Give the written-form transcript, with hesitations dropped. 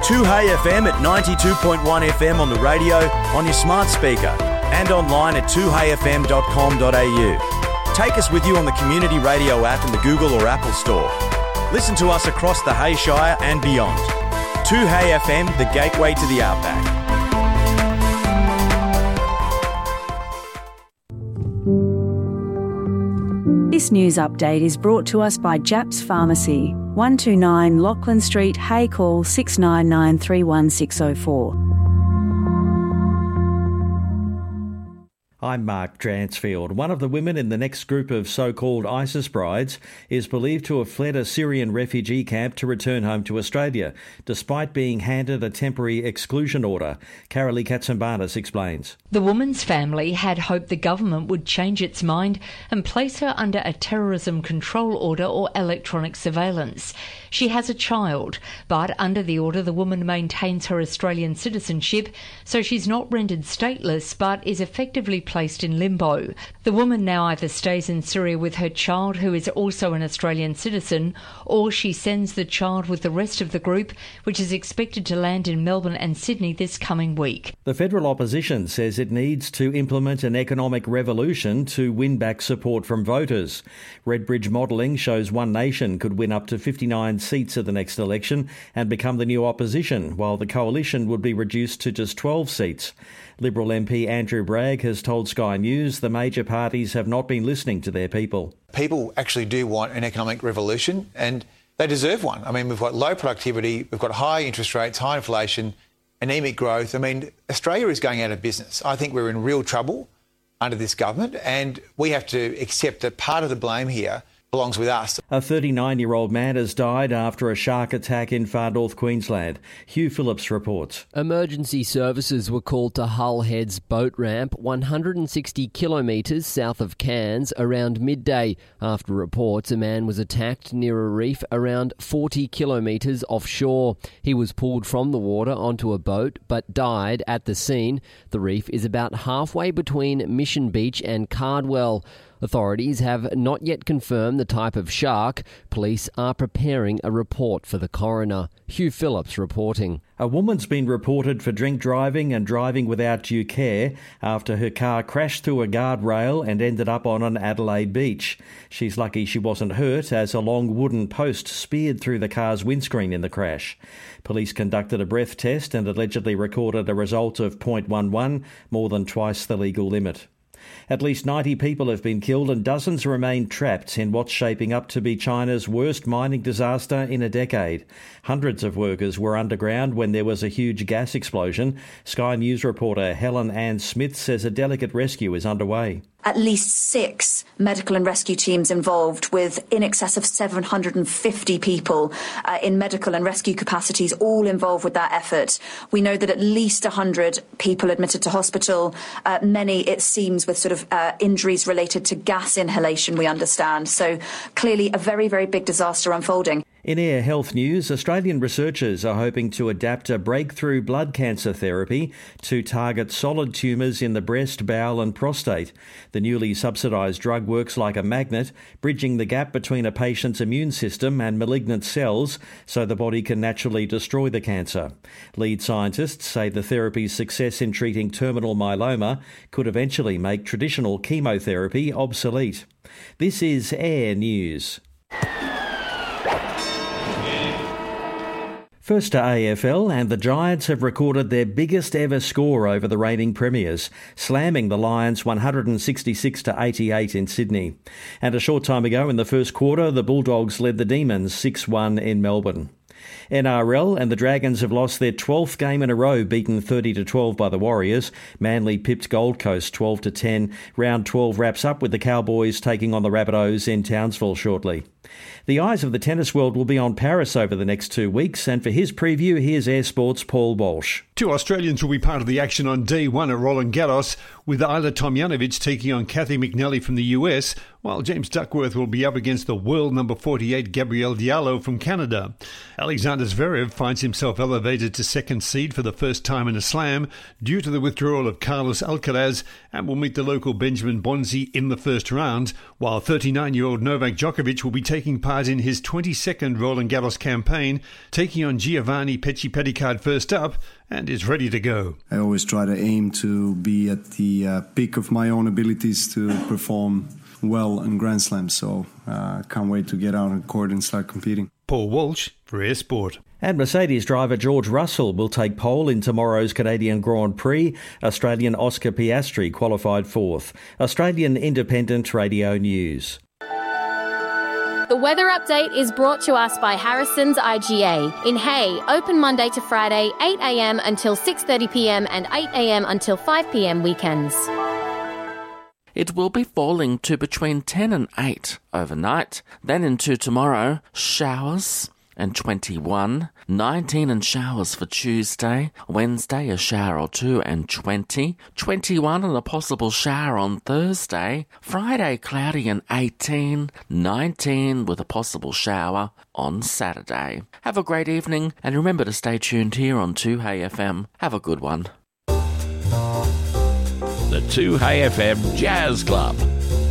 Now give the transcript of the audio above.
2Hey FM at 92.1 FM on the radio, on your smart speaker, and online at 2heyfm.com.au. Take us with you on the Community Radio app in the Google or Apple Store. Listen to us across the Hay Shire and beyond. 2Hey FM, the gateway to the outback. This news update is brought to us by Japs Pharmacy, 129 Lachlan Street, Hay, call 699 31604. I'm Mark Dransfield. One of the women in the next group of so-called ISIS brides is believed to have fled a Syrian refugee camp to return home to Australia, despite being handed a temporary exclusion order. Carolee Katsambanis explains. The woman's family had hoped the government would change its mind and place her under a terrorism control order or electronic surveillance. She has a child, but under the order the woman maintains her Australian citizenship, so she's not rendered stateless but is effectively placed in limbo. The woman now either stays in Syria with her child, who is also an Australian citizen, or she sends the child with the rest of the group, which is expected to land in Melbourne and Sydney this coming week. The federal opposition says it needs to implement an economic revolution to win back support from voters. Redbridge modelling shows One Nation could win up to 59 seats at the next election and become the new opposition, while the coalition would be reduced to just 12 seats. Liberal MP Andrew Bragg has told Sky News the major parties have not been listening to their people. People actually do want an economic revolution, and they deserve one. I mean, we've got low productivity, we've got high interest rates, high inflation, anemic growth. I mean, Australia is going out of business. I think we're in real trouble under this government, and we have to accept that part of the blame here belongs with us. A 39-year-old man has died after a shark attack in far north Queensland. Hugh Phillips reports. Emergency services were called to Hull Head's boat ramp 160 kilometres south of Cairns around midday after reports a man was attacked near a reef around 40 kilometres offshore. He was pulled from the water onto a boat but died at the scene. The reef is about halfway between Mission Beach and Cardwell. Authorities have not yet confirmed the type of shark. Police are preparing a report for the coroner. Hugh Phillips reporting. A woman's been reported for drink driving and driving without due care after her car crashed through a guardrail and ended up on an Adelaide beach. She's lucky she wasn't hurt, as a long wooden post speared through the car's windscreen in the crash. Police conducted a breath test and allegedly recorded a result of 0.11, more than twice the legal limit. At least 90 people have been killed and dozens remain trapped in what's shaping up to be China's worst mining disaster in a decade. Hundreds of workers were underground when there was a huge gas explosion. Sky News reporter Helen Ann Smith says a delicate rescue is underway. At least 6 medical and rescue teams involved, with in excess of 750 people in medical and rescue capacities, all involved with that effort. We know that at least 100 people admitted to hospital, many, it seems, with sort of injuries related to gas inhalation, we understand. So clearly a very, very big disaster unfolding. In Air Health News, Australian researchers are hoping to adapt a breakthrough blood cancer therapy to target solid tumours in the breast, bowel and prostate. The newly subsidised drug works like a magnet, bridging the gap between a patient's immune system and malignant cells so the body can naturally destroy the cancer. Lead scientists say the therapy's success in treating terminal myeloma could eventually make traditional chemotherapy obsolete. This is Air News. First to AFL, and the Giants have recorded their biggest ever score over the reigning premiers, slamming the Lions 166-88 in Sydney. And a short time ago in the first quarter, the Bulldogs led the Demons 6-1 in Melbourne. NRL, and the Dragons have lost their 12th game in a row, beaten 30-12 by the Warriors. Manly pipped Gold Coast 12-10. Round 12 wraps up with the Cowboys taking on the Rabbitohs in Townsville shortly. The eyes of the tennis world will be on Paris over the next 2 weeks, and for his preview, here's Air Sport's Paul Walsh. 2 Australians will be part of the action on D1 at Roland Garros, with Ayla Tomljanovic taking on Kathy McNally from the US, while James Duckworth will be up against the world number 48 Gabriel Diallo from Canada. Alexander Zverev finds himself elevated to second seed for the first time in a slam due to the withdrawal of Carlos Alcaraz, and will meet the local Benjamin Bonzi in the first round, while 39-year-old Novak Djokovic will be taking taking part in his 22nd Roland Garros campaign, taking on Giovanni Petty-Petticard first up, and is ready to go. I always try to aim to be at the peak of my own abilities to perform well in Grand Slam, so can't wait to get out on court and start competing. Paul Walsh for Air Sport. And Mercedes driver George Russell will take pole in tomorrow's Canadian Grand Prix. Australian Oscar Piastri qualified fourth. Australian Independent Radio News. The weather update is brought to us by Harrison's IGA. In Hay, open Monday to Friday, 8 a.m. until 6:30 p.m. and 8 a.m. until 5 p.m. weekends. It will be falling to between 10 and 8 overnight. Then into tomorrow, showers and 21. 19 and showers for Tuesday. Wednesday, a shower or two and 20. 21 and a possible shower on Thursday. Friday, cloudy and 18. 19 with a possible shower on Saturday. Have a great evening and remember to stay tuned here on 2Hey FM. Have a good one. The 2Hey FM Jazz Club.